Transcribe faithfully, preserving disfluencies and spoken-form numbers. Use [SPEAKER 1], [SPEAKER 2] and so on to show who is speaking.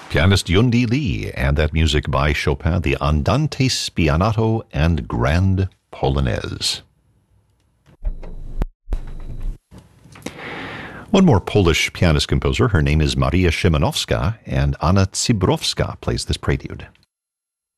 [SPEAKER 1] Pianist Yundi Lee, and that music by Chopin, the Andante Spianato and Grand Polonaise. One more Polish pianist-composer. Her name is Maria Szymanowska, and Anna Zybrowska plays this prelude.